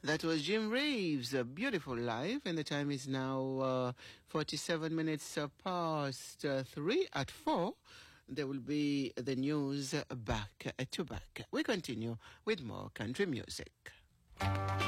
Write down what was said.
That was Jim Reeves, A Beautiful Life, and the time is now 47 minutes past 3 at 4. There will be the news back to back. We continue with more country music.